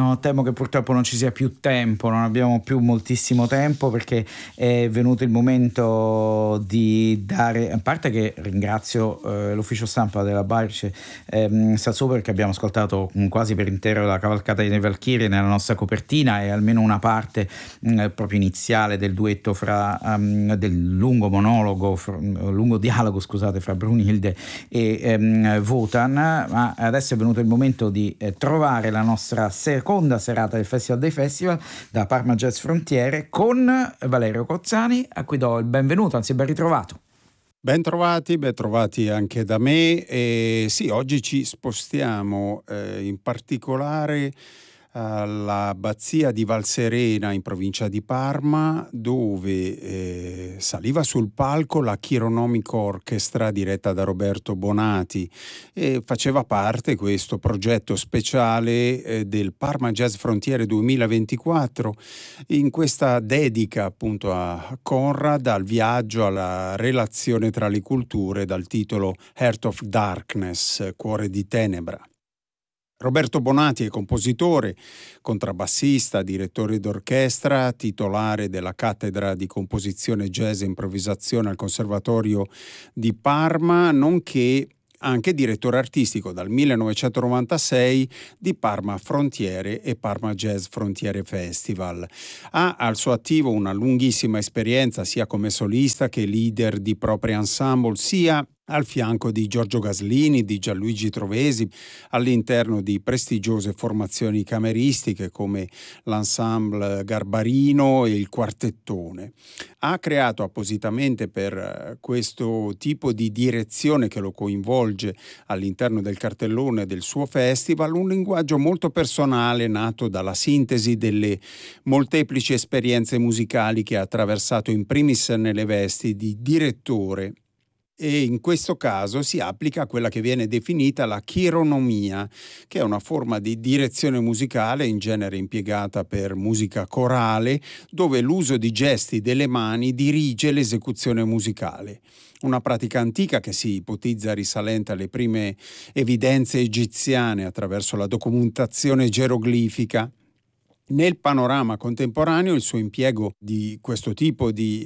No, temo che purtroppo non ci sia più tempo, non abbiamo più moltissimo tempo, perché è venuto il momento di dare, a parte che ringrazio l'ufficio stampa della Bayerische Staatsoper, perché abbiamo ascoltato quasi per intero la cavalcata dei Valchirie nella nostra copertina, e almeno una parte proprio iniziale del duetto del lungo monologo, lungo dialogo, scusate, fra Brunhilde e Wotan. Ma adesso è venuto il momento di trovare la nostra seconda serata del Festival dei Festival da Parma Jazz Frontiere con Valerio Cozzani, a cui do il benvenuto, anzi ben ritrovato. Ben trovati anche da me. E sì, oggi ci spostiamo in particolare all'abbazia di Valserena in provincia di Parma, dove saliva sul palco la Chironomic Orchestra diretta da Roberto Bonati, e faceva parte questo progetto speciale del Parma Jazz Frontiere 2024, in questa dedica appunto a Conrad, al viaggio, alla relazione tra le culture, dal titolo Heart of Darkness, Cuore di Tenebra. Roberto Bonati è compositore, contrabbassista, direttore d'orchestra, titolare della cattedra di composizione jazz e improvvisazione al Conservatorio di Parma, nonché anche direttore artistico dal 1996 di Parma Frontiere e Parma Jazz Frontiere Festival. Ha al suo attivo una lunghissima esperienza sia come solista che leader di propri ensemble, sia al fianco di Giorgio Gaslini, di Gianluigi Trovesi, all'interno di prestigiose formazioni cameristiche come l'Ensemble Garbarino e il Quartettone. Ha creato appositamente per questo tipo di direzione che lo coinvolge all'interno del cartellone del suo festival un linguaggio molto personale, nato dalla sintesi delle molteplici esperienze musicali che ha attraversato in primis nelle vesti di direttore, e in questo caso si applica a quella che viene definita la chironomia, che è una forma di direzione musicale in genere impiegata per musica corale, dove l'uso di gesti delle mani dirige l'esecuzione musicale. Una pratica antica che si ipotizza risalente alle prime evidenze egiziane attraverso la documentazione geroglifica. Nel panorama contemporaneo il suo impiego di questo tipo di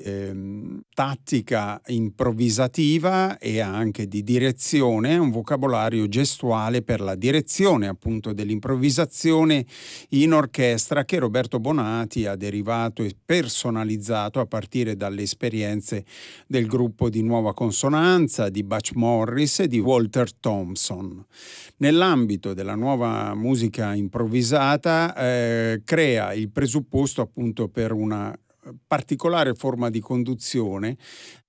tattica improvvisativa e anche di direzione è un vocabolario gestuale per la direzione appunto dell'improvvisazione in orchestra, che Roberto Bonati ha derivato e personalizzato a partire dalle esperienze del gruppo di Nuova Consonanza, di Butch Morris e di Walter Thompson. Nell'ambito della nuova musica improvvisata crea il presupposto appunto per una particolare forma di conduzione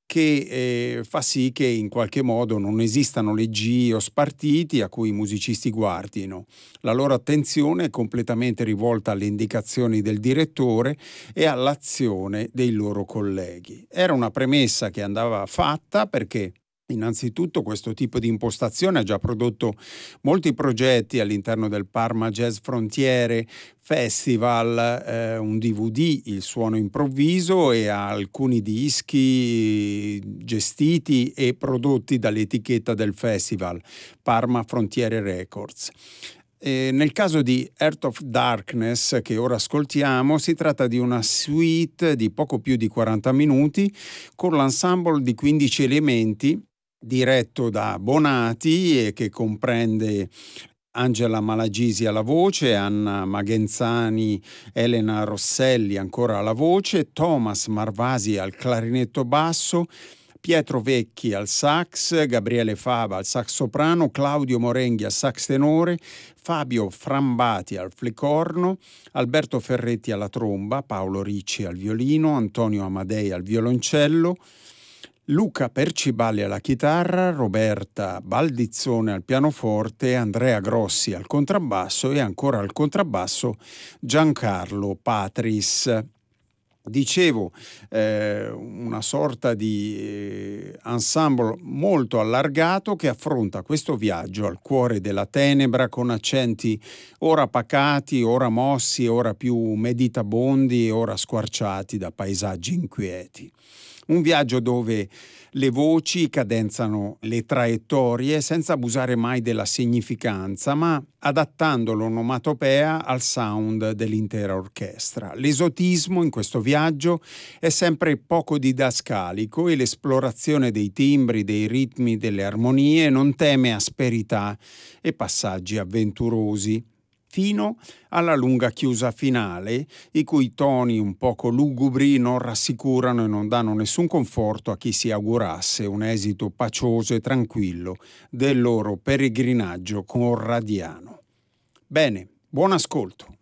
che fa sì che in qualche modo non esistano leggii o spartiti a cui i musicisti guardino. La loro attenzione è completamente rivolta alle indicazioni del direttore e all'azione dei loro colleghi. Era una premessa che andava fatta perché innanzitutto questo tipo di impostazione ha già prodotto molti progetti all'interno del Parma Jazz Frontiere Festival, un DVD, Il suono improvviso, e alcuni dischi gestiti e prodotti dall'etichetta del festival, Parma Frontiere Records. Nel caso di Heart of Darkness, che ora ascoltiamo, si tratta di una suite di poco più di 40 minuti con l'ensemble di 15 elementi diretto da Bonati e che comprende Angela Malagisi alla voce, Anna Magenzani, Elena Rosselli ancora alla voce, Thomas Marvasi al clarinetto basso, Pietro Vecchi al sax, Gabriele Fava al sax soprano, Claudio Morenghi al sax tenore, Fabio Frambati al flicorno, Alberto Ferretti alla tromba, Paolo Ricci al violino, Antonio Amadei al violoncello, Luca Perciballi alla chitarra, Roberta Baldizzone al pianoforte, Andrea Grossi al contrabbasso e ancora al contrabbasso Giancarlo Patris. Dicevo, una sorta di ensemble molto allargato che affronta questo viaggio al cuore della tenebra con accenti ora pacati, ora mossi, ora più meditabondi, ora squarciati da paesaggi inquieti. Un viaggio dove Le voci cadenzano le traiettorie senza abusare mai della significanza, ma adattando l'onomatopea al sound dell'intera orchestra. L'esotismo in questo viaggio è sempre poco didascalico e l'esplorazione dei timbri, dei ritmi, delle armonie non teme asperità e passaggi avventurosi, fino alla lunga chiusa finale, i cui toni un poco lugubri non rassicurano e non danno nessun conforto a chi si augurasse un esito pacioso e tranquillo del loro peregrinaggio conradiano. Bene, buon ascolto.